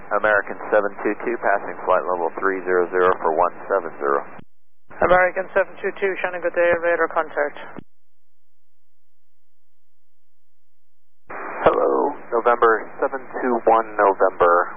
American 722, passing flight level 300 for 170. American 722, Shannon, good day, radar contact. Hello, November 721, November.